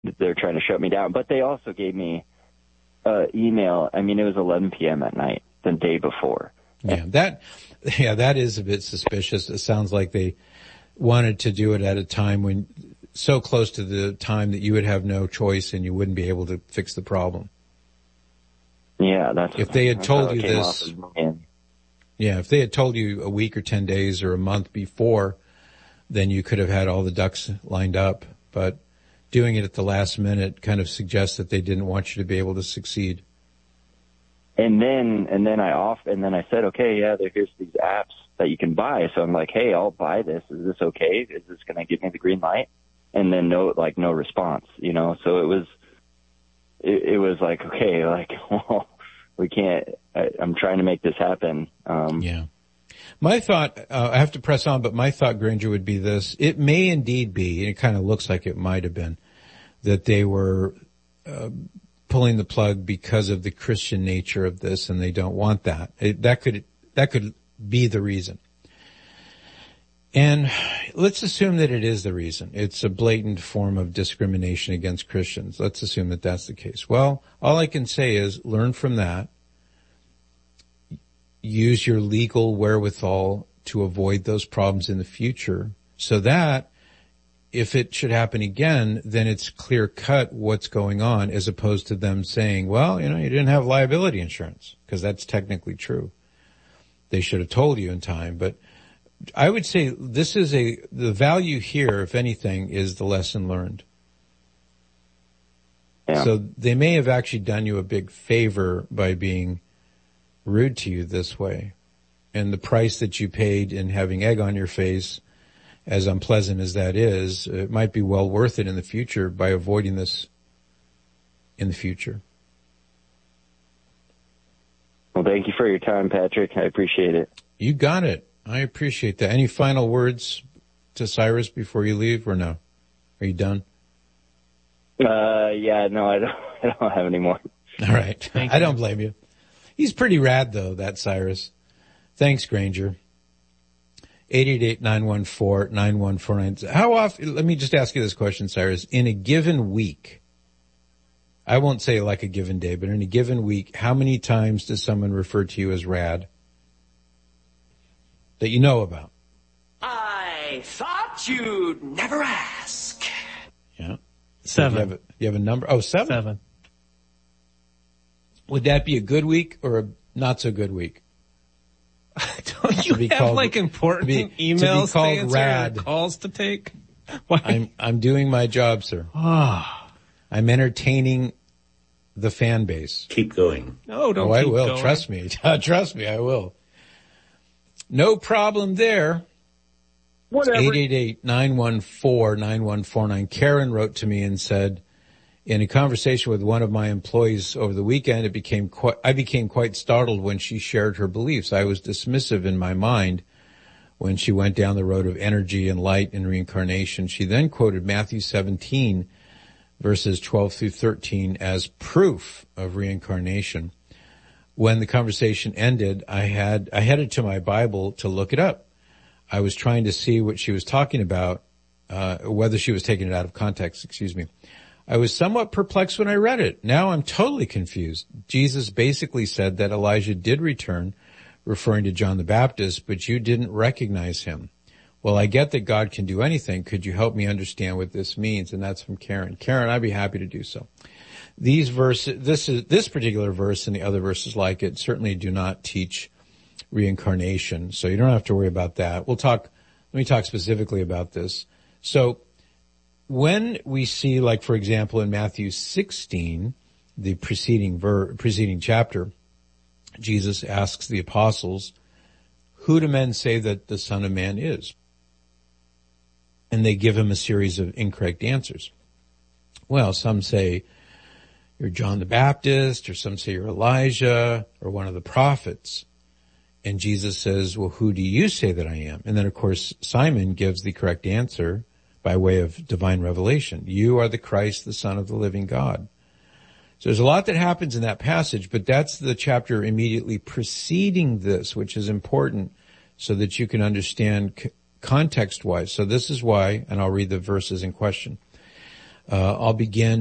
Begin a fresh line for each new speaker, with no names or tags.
they're trying to shut me down. But they also gave me email. I mean, it was 11 p.m. at night the day before.
Yeah, that is a bit suspicious. It sounds like they wanted to do it at a time when so close to the time that you would have no choice and you wouldn't be able to fix the problem.
Yeah,
if they had told you this. Yeah, if they had told you a week or 10 days or a month before, then you could have had all the ducks lined up. But doing it at the last minute kind of suggests that they didn't want you to be able to succeed.
And then I said, okay, yeah, here's these apps that you can buy. So I'm like, hey, I'll buy this. Is this okay? Is this going to give me the green light? And then no response, So it was like, okay, like, well, we can't. I'm trying to make this happen.
Yeah. My thought, I have to press on, but my thought, Granger, would be this. It may indeed be, and it kind of looks like it might have been, that they were pulling the plug because of the Christian nature of this, and they don't want that. That could be the reason. And let's assume that it is the reason. It's a blatant form of discrimination against Christians. Let's assume that that's the case. Well, all I can say is learn from that. Use your legal wherewithal to avoid those problems in the future so that if it should happen again, then it's clear cut what's going on as opposed to them saying, well, you didn't have liability insurance, because that's technically true. They should have told you in time. But I would say the value here, if anything, is the lesson learned. Yeah. So they may have actually done you a big favor by being rude to you this way. And the price that you paid in having egg on your face, as unpleasant as that is, it might be well worth it in the future by avoiding this in the future.
Well, thank you for your time, Patrick. I appreciate it.
You got it. I appreciate that. Any final words to Cyrus before you leave, or no? Are you done?
Yeah, no, I don't have any more.
All right. I don't blame you. He's pretty rad, though, that Cyrus. Thanks, Granger. 888-914-9149. How often, let me just ask you this question, Cyrus. In a given week, I won't say like a given day, but in a given week, how many times does someone refer to you as rad that you know about?
I thought you'd never ask.
Yeah.
7.
You have a number? Oh, 7?
7.
Would that be a good week or a not so good week?
Don't you have important emails to answer
rad.
Or calls to take? Why?
I'm doing my job, sir. I'm entertaining the fan base.
Keep going.
No, don't.
I will. Going. Trust me. Trust me, I will. No problem there.
Whatever.
888-914-9149. Karen wrote to me and said, in a conversation with one of my employees over the weekend, I became quite startled when she shared her beliefs. I was dismissive in my mind when she went down the road of energy and light and reincarnation. She then quoted Matthew 17, verses 12 through 13 as proof of reincarnation. When the conversation ended, I headed to my Bible to look it up. I was trying to see what she was talking about, whether she was taking it out of context, I was somewhat perplexed when I read it. Now I'm totally confused. Jesus basically said that Elijah did return, referring to John the Baptist, but you didn't recognize him. Well, I get that God can do anything. Could you help me understand what this means? And that's from Karen. Karen, I'd be happy to do so. These verses, this particular verse and the other verses like it certainly do not teach reincarnation. So you don't have to worry about that. Let me talk specifically about this. So when we see, like, for example, in Matthew 16, the preceding chapter, Jesus asks the apostles, who do men say that the Son of Man is? And they give him a series of incorrect answers. Well, some say you're John the Baptist, or some say you're Elijah, or one of the prophets. And Jesus says, well, who do you say that I am? And then, of course, Simon gives the correct answer by way of divine revelation. You are the Christ, the Son of the living God. So there's a lot that happens in that passage, but that's the chapter immediately preceding this, which is important so that you can understand context-wise. So this is why, and I'll read the verses in question. I'll begin